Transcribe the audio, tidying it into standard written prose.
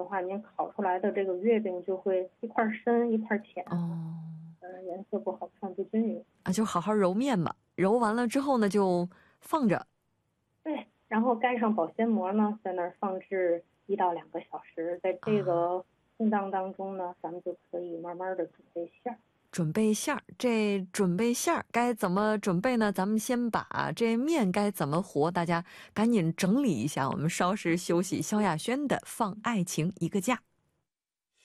话，您烤出来的这个月饼就会一块深一块浅，颜色不好看不均匀。 就好好揉面吧，揉完了之后呢就放着。 对，然后盖上保鲜膜呢，在那儿放置1到2个小时，在这个空档当中呢，咱们就可以慢慢的准备馅儿。 准备馅儿，这准备馅儿该怎么准备呢？咱们先把这面该怎么和，大家赶紧整理一下。我们稍事休息，萧亚轩的《放爱情一个假》。